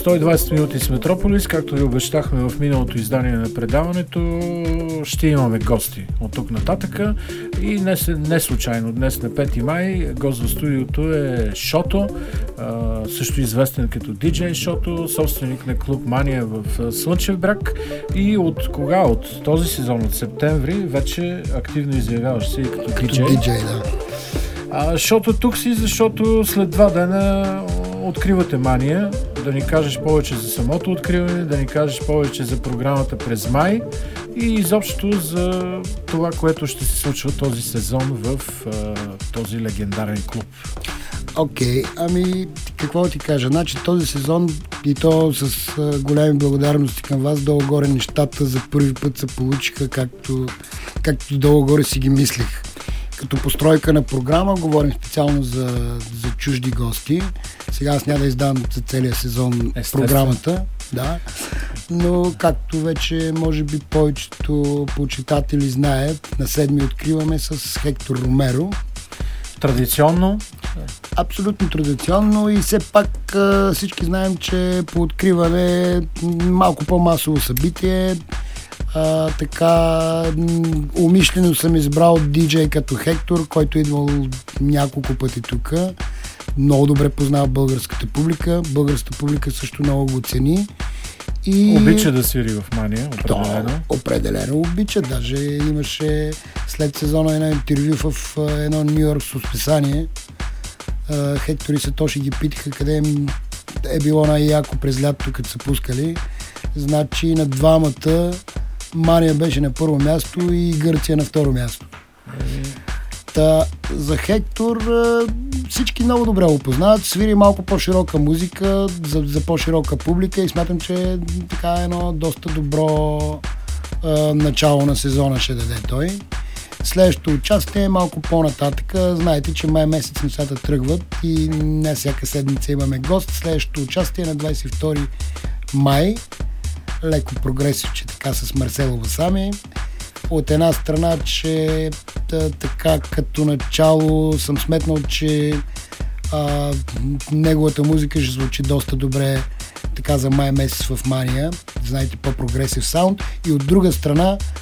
120 минути с Метрополис, както ви обещахме в миналото издание на предаването, ще имаме гости от тук нататъка и не случайно днес на 5 май гост в студиото е Шото, също известен като DJ Шото, собственик на клуб Мания в Слънчев бряг и от кога? От този сезон, от септември, вече активно изявяваш се и като DJ. Да. Шото тук си, защото след 2 дена откривате Мания, да ни кажеш повече за самото откриване, да ни кажеш повече за програмата през май и изобщо за това, което ще се случва този сезон в този легендарен клуб. Окей, какво ти кажа? Значи този сезон и то с големи благодарности към вас, долу-горе нещата за първи път се получиха както долу-горе си ги мислих. Като постройка на програма, говорим специално за чужди гости. Сега аз няма да издам за целия сезон програмата. Да. Но както вече може би повечето почитатели знаят, на 7 откриваме с Хектор Ромеро. Традиционно? Абсолютно традиционно и все пак всички знаем, че по откриване малко по-масово събитие. Така умишлено съм избрал диджей като Хектор, който идвал няколко пъти тук. Много добре познава българската публика. Българската публика също много го цени. И... Обича да свири в Мания, определено. Да, определено обича. Даже имаше след сезона едно интервю в едно нюйоркско списание. Хектор и Сатоши ги питаха къде е било най-яко през лятото, като са пускали. Значи на двамата Мания беше на първо място и Гърция на второ място. За Хектор всички много добре го познават. Свири малко по-широка музика за по-широка публика и смятам, че така едно доста добро начало на сезона ще даде той. Следващото участие е малко по-нататък. Знаете, че май месец нещата тръгват и не всяка седмица имаме гост. Следващото участие е на 22 май. Леко прогресивче така с Марсело Басами. От една страна, че така като начало съм сметнал, че неговата музика ще звучи доста добре така за май месец в Мания. Знаете, по-прогресив саунд. И от друга страна,